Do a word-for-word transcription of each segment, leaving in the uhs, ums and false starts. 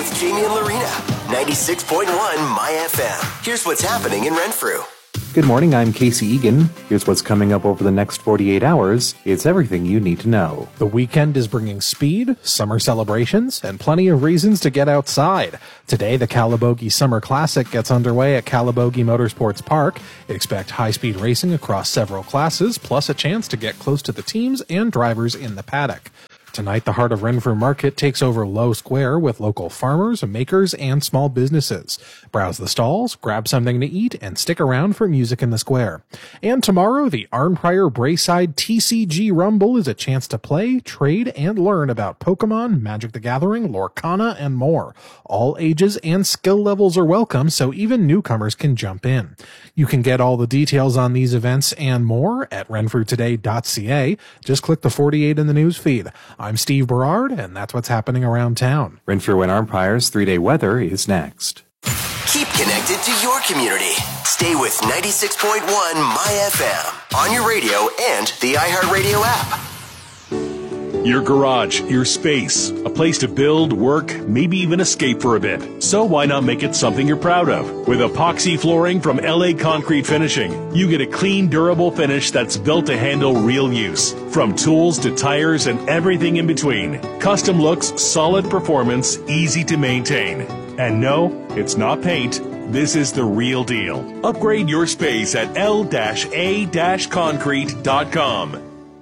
with Jamie and Lorena. ninety-six point one My F M. Here's what's happening in Renfrew. Good morning, I'm Casey Egan. Here's what's coming up over the next forty-eight hours. It's everything you need to know. The weekend is bringing speed, summer celebrations, and plenty of reasons to get outside. Today, the Calabogie Summer Classic gets underway at Calabogie Motorsports Park. Expect high-speed racing across several classes, plus a chance to get close to the teams and drivers in the paddock. Tonight, the Heart of Renfrew Market takes over Low Square with local farmers, makers, and small businesses. Browse the stalls, grab something to eat, and stick around for music in the square. And tomorrow, the Arnprior Braeside T C G Rumble is a chance to play, trade, and learn about Pokemon, Magic the Gathering, Lorcana, and more. All ages and skill levels are welcome, so even newcomers can jump in. You can get all the details on these events and more at renfrew today dot c a. Just click the forty-eight in the news feed. I'm Steve Berard, and that's what's happening around town. Renfrew and Arnprior's three-day weather is next. Keep connected to your community. Stay with ninety-six point one My F M on your radio and the iHeartRadio app. Your garage, your space, a place to build, work, maybe even escape for a bit. So why not make it something you're proud of? With epoxy flooring from L A Concrete Finishing, you get a clean, durable finish that's built to handle real use. From tools to tires and everything in between. Custom looks, solid performance, easy to maintain. And no, it's not paint. This is the real deal. Upgrade your space at L A concrete dot com.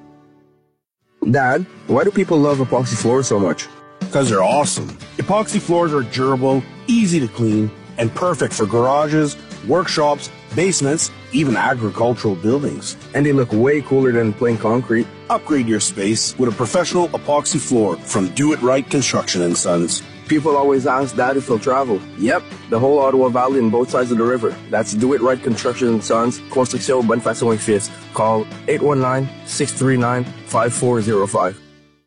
Dad, why do people love epoxy floors so much? Because they're awesome. Epoxy floors are durable, easy to clean, and perfect for garages, workshops, basements, even agricultural buildings. And they look way cooler than plain concrete. Upgrade your space with a professional epoxy floor from Do It Right Construction and Sons. People always ask Dad if he'll travel. Yep, the whole Ottawa Valley and both sides of the river. That's Do It Right Construction and Sons, Construction Boniface Wingfield. Call eight one nine, six three nine, five four zero five.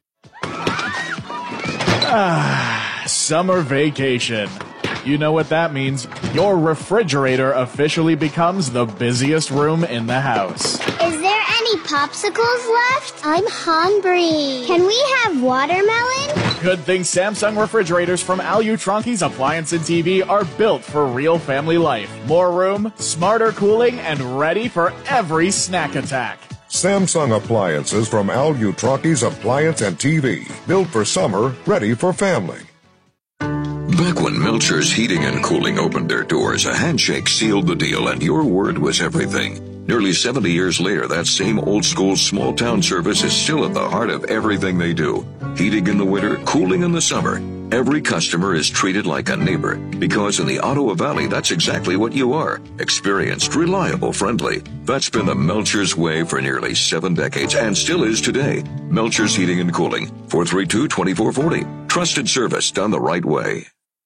Ah, summer vacation. You know what that means. Your refrigerator officially becomes the busiest room in the house. Is there any popsicles left? I'm hungry. Can we have watermelon? Good thing Samsung refrigerators from Alutronki's Appliance and T V are built for real family life. More room, smarter cooling, and ready for every snack attack. Samsung appliances from Alutronki's Appliance and T V. Built for summer, ready for family. Back when Melcher's Heating and Cooling opened their doors, a handshake sealed the deal and your word was everything. Nearly seventy years later, that same old-school small-town service is still at the heart of everything they do. Heating in the winter, cooling in the summer. Every customer is treated like a neighbor, because in the Ottawa Valley, that's exactly what you are. Experienced, reliable, friendly. That's been the Melcher's way for nearly seven decades, and still is today. Melcher's Heating and Cooling, four three two, two four four zero. Trusted service done the right way.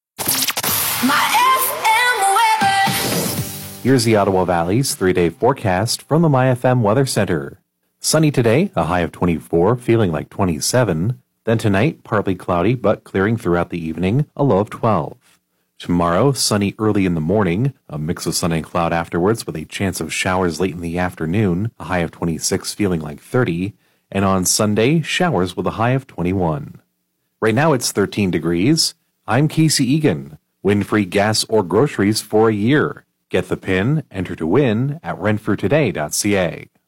My F M weather. Here's the Ottawa Valley's three-day forecast from the My F M Weather Center. Sunny today, a high of twenty-four, feeling like twenty-seven. Then tonight, partly cloudy, but clearing throughout the evening, a low of twelve. Tomorrow, sunny early in the morning, a mix of sun and cloud afterwards with a chance of showers late in the afternoon, a high of twenty-six, feeling like thirty. And on Sunday, showers with a high of twenty-one. Right now it's thirteen degrees. I'm Casey Egan. Win free gas or groceries for a year. Get the pin, enter to win at renfrew today dot c a.